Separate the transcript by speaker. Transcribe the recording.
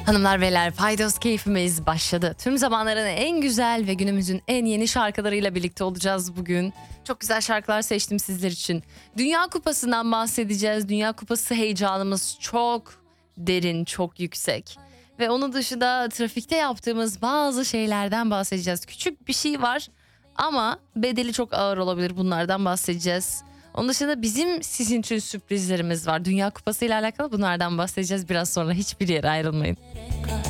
Speaker 1: Hanımlar beyler, Paydos keyfimiz başladı. Tüm zamanların en güzel ve günümüzün en yeni şarkılarıyla birlikte olacağız bugün. Çok güzel şarkılar seçtim sizler için. Dünya Kupası'ndan bahsedeceğiz. Dünya Kupası heyecanımız çok derin, çok yüksek. Ve onun dışında trafikte yaptığımız bazı şeylerden bahsedeceğiz. Küçük bir şey var ama bedeli çok ağır olabilir, bunlardan bahsedeceğiz. Onun dışında bizim sizin için sürprizlerimiz var. Dünya Kupası ile alakalı bunlardan bahsedeceğiz biraz sonra. Hiçbir yere ayrılmayın.